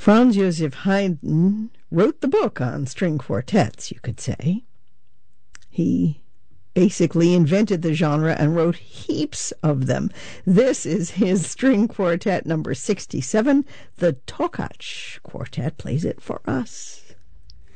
Franz Joseph Haydn wrote the book on string quartets, you could say. He basically invented the genre and wrote heaps of them. This is his string quartet number 67. The Tokach Quartet plays it for us.